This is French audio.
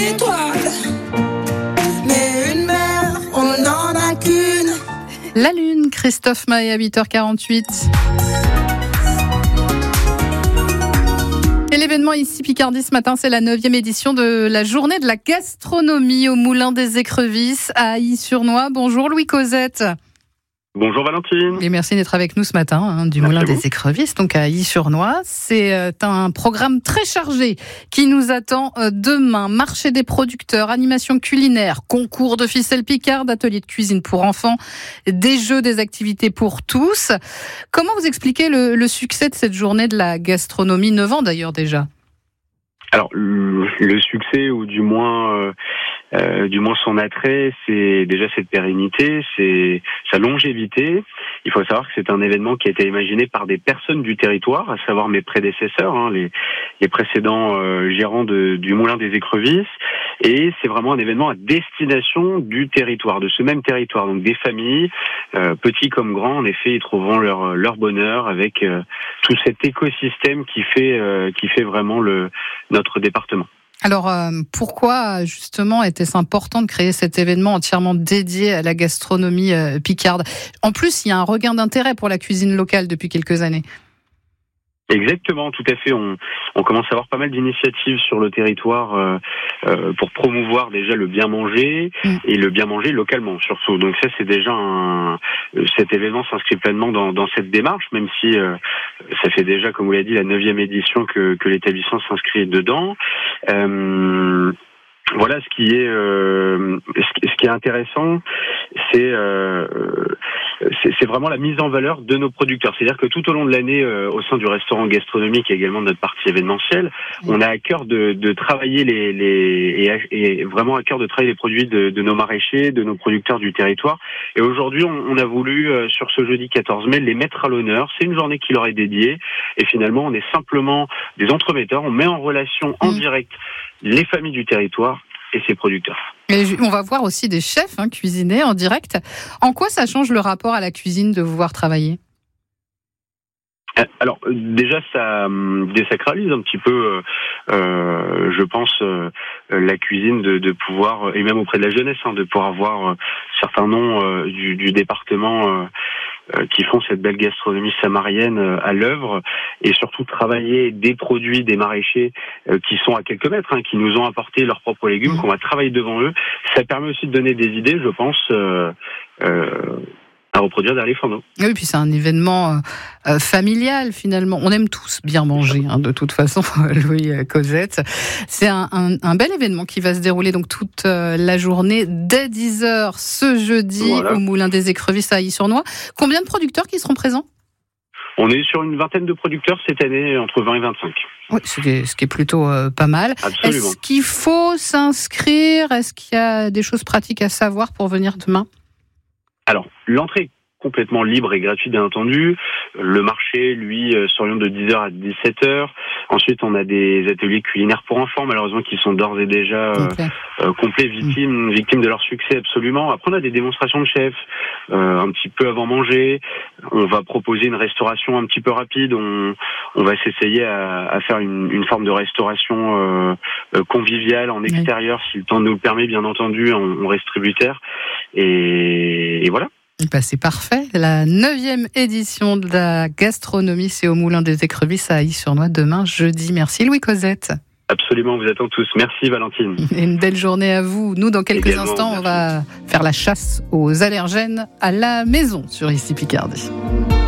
d'étoiles. Mais une mère, on n'en a qu'une. La Lune, Christophe Maé à 8h48. Et l'événement ici Picardie ce matin, c'est la 9e édition de la journée de la gastronomie au Moulin des Écrevisses à Ailly-sur-Noix. Bonjour Louis Cosette. Bonjour Valentine. Et merci d'être avec nous ce matin du Moulin des Écrevisses, donc à Ailly-sur-Noix. C'est un programme très chargé qui nous attend demain. Marché des producteurs, animation culinaire, concours de ficelle picarde, atelier de cuisine pour enfants, des jeux, des activités pour tous. Comment vous expliquez le succès de cette journée de la gastronomie, 9 ans d'ailleurs déjà? Alors le succès, ou du moins son attrait, c'est déjà cette pérennité, c'est sa longévité. Il faut savoir que c'est un événement qui a été imaginé par des personnes du territoire, à savoir mes prédécesseurs, les précédents gérants du Moulin des Écrevisses. Et c'est vraiment un événement à destination du territoire, de ce même territoire. Donc des familles, petits comme grands, en effet, ils trouveront leur bonheur avec tout cet écosystème qui fait vraiment notre département. Alors, pourquoi justement était-ce important de créer cet événement entièrement dédié à la gastronomie picarde? En plus, il y a un regain d'intérêt pour la cuisine locale depuis quelques années. Exactement, tout à fait. On commence à avoir pas mal d'initiatives sur le territoire pour promouvoir déjà le bien manger et le bien manger localement surtout. Donc ça, c'est déjà cet événement s'inscrit pleinement dans cette démarche, même si ça fait déjà, comme vous l'avez dit, la 9e édition que l'établissement s'inscrit dedans. Voilà, ce qui est intéressant, c'est vraiment la mise en valeur de nos producteurs. C'est-à-dire que tout au long de l'année, au sein du restaurant gastronomique et également de notre partie événementielle, on a à cœur de travailler et vraiment à cœur de travailler les produits de nos maraîchers, de nos producteurs du territoire. Et aujourd'hui, on a voulu, sur ce jeudi 14 mai, les mettre à l'honneur. C'est une journée qui leur est dédiée. Et finalement, on est simplement des entremetteurs. On met en relation en direct les familles du territoire et ses producteurs. Et on va voir aussi des chefs cuisiner en direct. En quoi ça change le rapport à la cuisine de vous voir travailler ? Alors déjà, ça désacralise un petit peu, je pense, la cuisine de pouvoir, et même auprès de la jeunesse, de pouvoir voir certains noms du département qui font cette belle gastronomie samarienne à l'œuvre, et surtout travailler des produits des maraîchers qui sont à quelques mètres, qui nous ont apporté leurs propres légumes, qu'on va travailler devant eux. Ça permet aussi de donner des idées, je pense, à reproduire derrière les fourneaux. Oui, puis c'est un événement familial finalement. On aime tous bien manger, de toute façon, Louis Cosette. C'est un bel événement qui va se dérouler donc toute la journée dès 10h ce jeudi au Moulin des Écrevisses à Ailly-sur-Noix. Combien de producteurs qui seront présents ? On est sur une vingtaine de producteurs cette année, entre 20 et 25. Oui, ce qui est plutôt pas mal. Absolument. Est-ce qu'il faut s'inscrire ? Est-ce qu'il y a des choses pratiques à savoir pour venir demain ? Alors, l'entrée est complètement libre et gratuite, bien entendu. Le marché, lui, s'oriente de 10h à 17h. Ensuite, on a des ateliers culinaires pour enfants, malheureusement, qui sont d'ores et déjà complets, victimes de leur succès, absolument. Après, on a des démonstrations de chefs, un petit peu avant manger. On va proposer une restauration un petit peu rapide. On va s'essayer à faire une forme de restauration conviviale en extérieur, si le temps nous le permet, bien entendu. On reste tributaire. Et voilà. C'est parfait. La 9e édition de la gastronomie, c'est au Moulin des Écrevisses à Ailly-sur-Noix demain, jeudi. Merci Louis Cosette. Absolument, vous attend tous. Merci Valentine. Et une belle journée à vous. Nous, dans quelques instants, on va faire la chasse aux allergènes à la maison sur ici Picardie.